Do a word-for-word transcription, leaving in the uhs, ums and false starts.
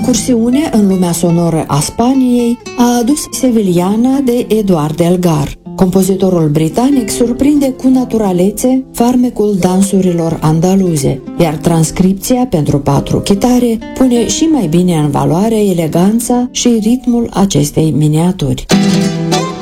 incursiune în lumea sonoră a Spaniei a adus Seviliana de Eduard Elgar. Compozitorul britanic surprinde cu naturalețe farmecul dansurilor andaluze, iar transcripția pentru patru chitare pune și mai bine în valoare eleganța și ritmul acestei miniaturi.